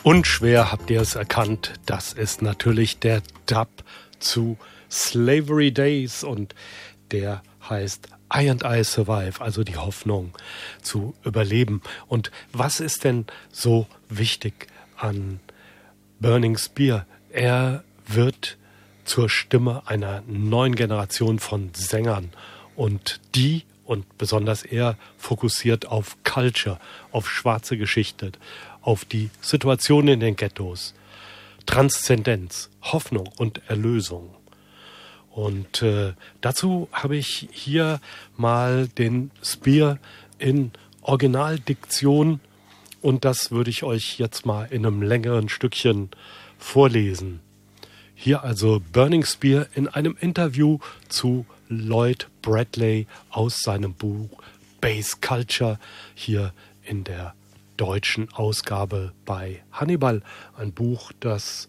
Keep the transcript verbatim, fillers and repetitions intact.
Unschwer habt ihr es erkannt, das ist natürlich der Dub zu Slavery Days und der heißt I and I Survive, also die Hoffnung zu überleben. Und was ist denn so wichtig an Burning Spear? Er wird zur Stimme einer neuen Generation von Sängern und die und besonders er fokussiert auf Culture, auf schwarze Geschichte, auf die Situation in den Ghettos, Transzendenz, Hoffnung und Erlösung. Und äh, dazu habe ich hier mal den Spear in Originaldiktion und das würde ich euch jetzt mal in einem längeren Stückchen vorlesen. Hier also Burning Spear in einem Interview zu Lloyd Bradley aus seinem Buch Bass Culture hier in der deutschen Ausgabe bei Hannibal. Ein Buch, das